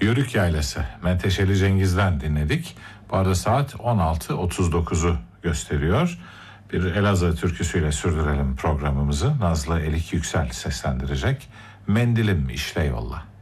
Yörük Yaylası Menteşeli Cengiz'den dinledik. Bu arada saat 16.39'u gösteriyor. Bir Elazığ türküsüyle sürdürelim programımızı. Nazlı Elik Yüksel seslendirecek. Mendilim işle yolla.